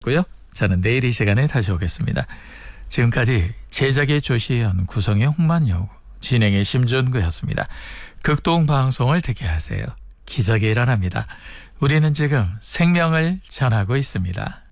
고요. 저는 내일 이 시간에 다시 오겠습니다. 지금까지 제작의 조시현, 구성의 홍만여우, 진행의 심준구였습니다. 극동방송을 듣게 하세요. 기적이 일어납니다. 우리는 지금 생명을 전하고 있습니다.